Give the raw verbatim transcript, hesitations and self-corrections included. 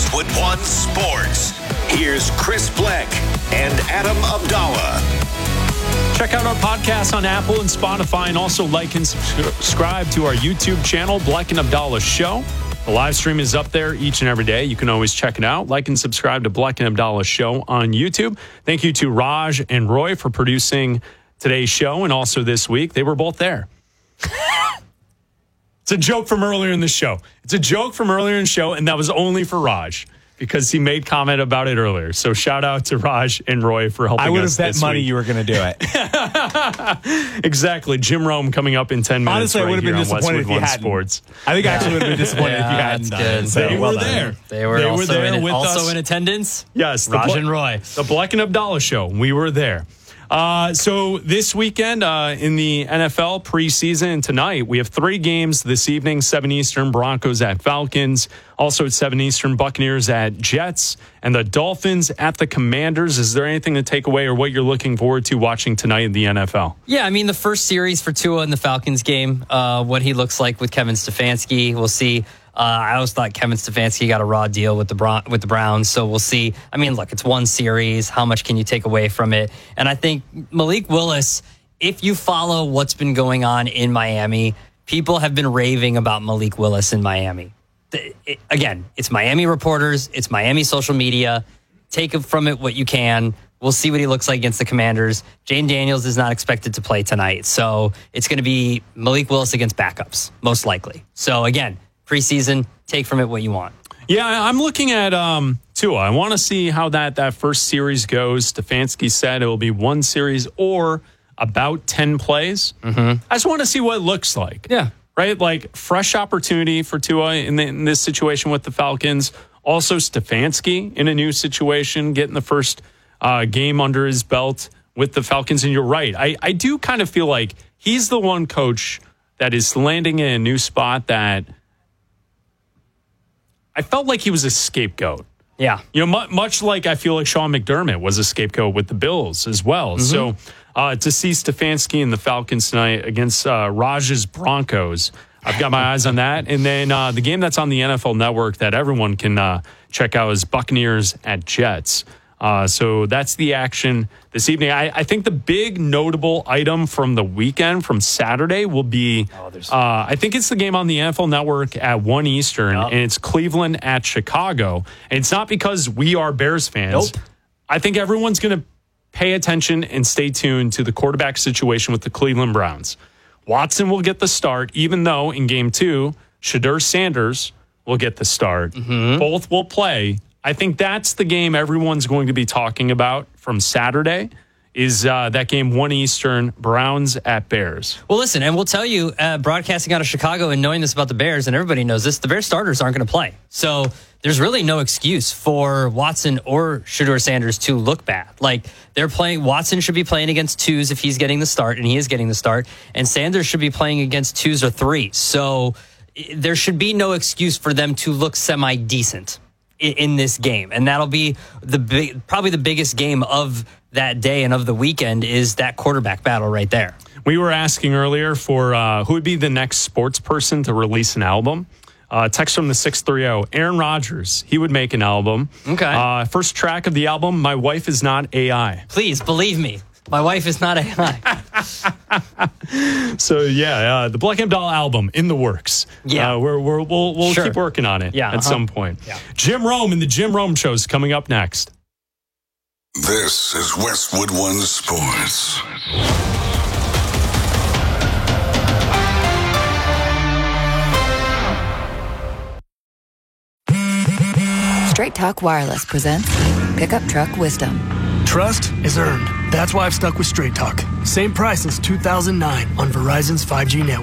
Westwood One Sports. Here's Chris Bleck and Adam Abdallah. Check out our podcast on Apple and Spotify, and also like and subscribe to our YouTube channel, Bleck and Abdallah Show. The live stream is up there each and every day. You can always check it out. Like and subscribe to Bleck and Abdallah Show on YouTube. Thank you to Raj and Roy for producing today's show and also this week. They were both there. It's a joke from earlier in the show. It's a joke from earlier in the show, and that was only for Raj because he made comment about it earlier. So shout out to Raj and Roy for helping us. I would have bet this money week. you were going to do it. Exactly. Jim Rome coming up in ten minutes. Honestly, right I would have been disappointed if you hadn't. Sports. I think I actually would have been disappointed yeah, if you hadn't. That's good. So, They well were done. there. They were They also, were there in, with also us. in attendance. Yes. The Raj Ble- and Roy. The Bleck and Abdallah Show. We were there. Uh, so this weekend uh, in the N F L preseason and tonight, we have three games this evening, seven Eastern, Broncos at Falcons. Also at seven Eastern, Buccaneers at Jets, and the Dolphins at the Commanders. Is there anything to take away or what you're looking forward to watching tonight in the N F L? Yeah, I mean, the first series for Tua in the Falcons game, uh, what he looks like with Kevin Stefanski, we'll see. Uh, I always thought Kevin Stefanski got a raw deal with the Bron- with the Browns, so we'll see. I mean, look, it's one series. How much can you take away from it? And I think Malik Willis, if you follow what's been going on in Miami, people have been raving about Malik Willis in Miami. The, it, again, it's Miami reporters, it's Miami social media. Take from it what you can. We'll see what he looks like against the Commanders. Jane Daniels is not expected to play tonight, so it's going to be Malik Willis against backups, most likely. So again, preseason, take from it what you want. Yeah, I'm looking at um, Tua. I want to see how that, that first series goes. Stefanski said it will be one series or about ten plays. Mm-hmm. I just want to see what it looks like. Yeah. Right? Like, fresh opportunity for Tua in, the, in this situation with the Falcons. Also, Stefanski in a new situation, getting the first uh, game under his belt with the Falcons. And you're right. I, I do kind of feel like he's the one coach that is landing in a new spot that I felt like he was a scapegoat. Yeah. You know, mu- much like I feel like Sean McDermott was a scapegoat with the Bills as well. Mm-hmm. So uh, to see Stefanski and the Falcons tonight against uh, Raj's Broncos, I've got my eyes on that. And then uh, the game that's on the N F L Network that everyone can uh, check out is Buccaneers at Jets. Uh, so that's the action this evening. I, I think the big notable item from the weekend, from Saturday, will be, oh, uh, I think it's the game on the N F L Network at one Eastern, yep. and it's Cleveland at Chicago. And it's not because we are Bears fans. Nope. I think everyone's going to pay attention and stay tuned to the quarterback situation with the Cleveland Browns. Watson will get the start, even though in game two, Shedeur Sanders will get the start. Mm-hmm. Both will play. I think that's the game everyone's going to be talking about from Saturday is uh, that game one Eastern, Browns at Bears. Well, listen, and we'll tell you, uh, broadcasting out of Chicago and knowing this about the Bears, and everybody knows this, the Bears starters aren't going to play. So there's really no excuse for Watson or Shedeur Sanders to look bad. Like, they're playing, Watson should be playing against twos if he's getting the start, and he is getting the start, and Sanders should be playing against twos or threes. So there should be no excuse for them to look semi-decent in this game, and that'll be the big, probably the biggest game of that day and of the weekend is that quarterback battle right there. We were asking earlier for uh, who would be the next sports person to release an album. Uh, text from the six three zero. Aaron Rodgers, he would make an album. Okay. Uh, first track of the album, My Wife Is Not A I. Please believe me, my wife is not A I. So yeah, uh, the Bleck and Abdallah album in the works. Yeah, uh, we're, we're, we'll we'll sure. keep working on it. Yeah, at uh-huh. some point. Yeah. Jim Rome and the Jim Rome Show is coming up next. This is Westwood One Sports. Straight Talk Wireless presents Pickup Truck Wisdom. Trust is earned. That's why I've stuck with Straight Talk. Same price since two thousand nine on Verizon's five G network.